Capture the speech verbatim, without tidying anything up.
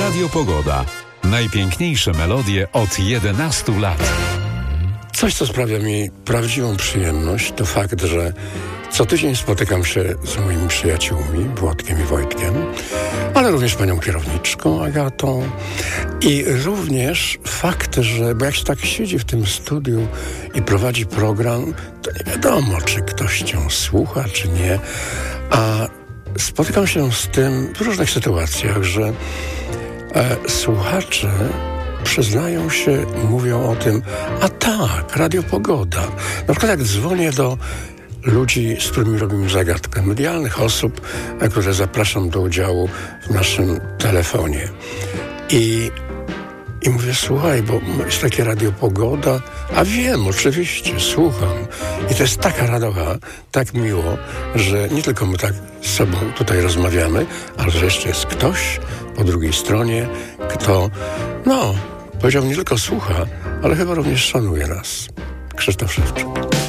Radio Pogoda. Najpiękniejsze melodie od jedenastu lat. Coś, co sprawia mi prawdziwą przyjemność, to fakt, że co tydzień spotykam się z moimi przyjaciółmi, Włodkiem i Wojtkiem, ale również panią kierowniczką Agatą i również fakt, że bo jak się tak siedzi w tym studiu i prowadzi program, to nie wiadomo, czy ktoś cię słucha, czy nie, a spotykam się z tym w różnych sytuacjach, że e, słuchacze przyznają się, mówią o tym, a tak, Radio Pogoda. Na przykład jak dzwonię do ludzi, z którymi robimy zagadkę, medialnych osób, które zapraszam do udziału w naszym telefonie. I, i mówię, słuchaj, bo jest takie Radio Pogoda, a wiem, oczywiście, słucham. I to jest taka radocha, tak miło, że nie tylko my tak z sobą tutaj rozmawiamy, ale że jeszcze jest ktoś po drugiej stronie, kto, no, powiedział, nie tylko słucha, ale chyba również szanuje nas. Krzysztof Szewczyk.